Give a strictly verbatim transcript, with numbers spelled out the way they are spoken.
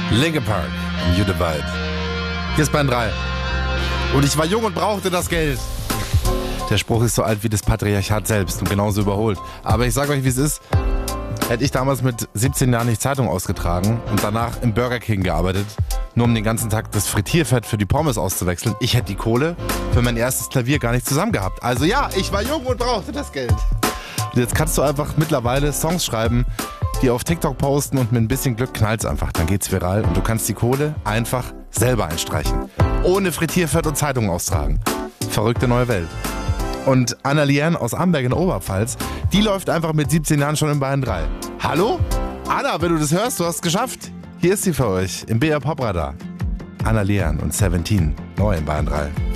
Linkin Park, You the Vibe. Hier ist Bayern drei. Und ich war jung und brauchte das Geld. Der Spruch ist so alt wie das Patriarchat selbst und genauso überholt. Aber ich sage euch, wie es ist. Hätte ich damals mit siebzehn Jahren nicht Zeitung ausgetragen und danach im Burger King gearbeitet, nur um den ganzen Tag das Frittierfett für die Pommes auszuwechseln, ich hätte die Kohle für mein erstes Klavier gar nicht zusammen gehabt. Also ja, ich war jung und brauchte das Geld. Und jetzt kannst du einfach mittlerweile Songs schreiben, die auf TikTok posten und mit ein bisschen Glück knallt's einfach. Dann geht's viral und du kannst die Kohle einfach selber einstreichen. Ohne Frittierfett und Zeitung austragen. Verrückte neue Welt. Und Anna Lien aus Amberg in Oberpfalz, die läuft einfach mit siebzehn Jahren schon in Bayern drei. Hallo? Anna, wenn du das hörst, du hast es geschafft. Hier ist sie für euch im B R Pop Radar. Anna Lien und siebzehn, neu in Bayern drei.